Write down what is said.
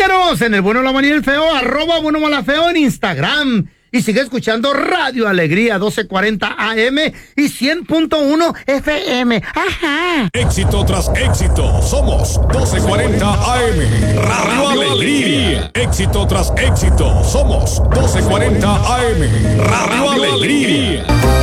Síguenos en el Bueno, la Mala y el Feo, @Bueno, Mala, Feo en Instagram. Y sigue escuchando Radio Alegría 1240 AM y 100.1 FM. ¡Ajá! Éxito tras éxito. Somos 1240 AM. Radio Alegría. Éxito tras éxito. Somos 1240 AM. Radio Alegría.